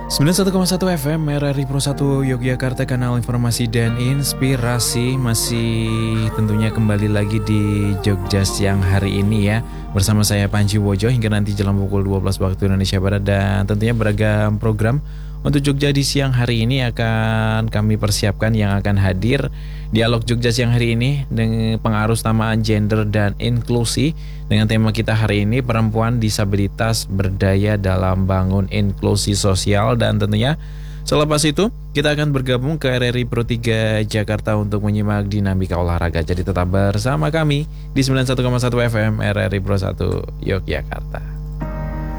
91,1 FM RRI Pro 1 Yogyakarta, kanal informasi dan inspirasi. Masih tentunya kembali lagi di Jogja Siang hari ini ya, bersama saya Panji Wojo hingga nanti jelang pukul 12 waktu Indonesia Barat. Dan tentunya beragam program untuk Jogja di siang hari ini akan kami persiapkan yang akan hadir. Dialog Jogja siang hari ini dengan pengaruh utamaan gender dan inklusi, dengan tema kita hari ini perempuan disabilitas berdaya dalam bangun inklusi sosial. Dan tentunya selepas itu kita akan bergabung ke RRI Pro 3 Jakarta untuk menyimak dinamika olahraga. Jadi tetap bersama kami di 91,1 FM RRI Pro 1 Yogyakarta.